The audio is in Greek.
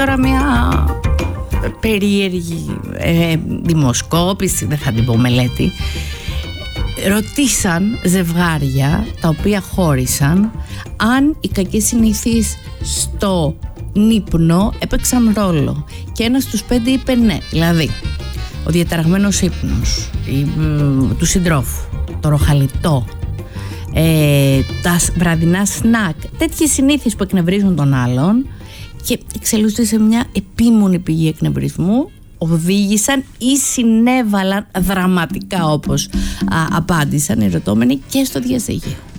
τώρα μια περίεργη δημοσκόπηση, δεν θα την πω μελέτη. Ρωτήσαν ζευγάρια τα οποία χώρισαν αν οι κακές συνήθειες στο ύπνο έπαιξαν ρόλο, και 1 στους 5 είπε ναι. Δηλαδή ο διαταραγμένος ύπνος του συντρόφου, το ροχαλιτό, τα βραδινά σνακ, τέτοιες συνήθειες που εκνευρίζουν τον άλλον και εξελίσσονται σε μια επίμονη πηγή εκνευρισμού, οδήγησαν ή συνέβαλαν δραματικά, όπως απάντησαν οι ερωτώμενοι, και στο διαζύγιο.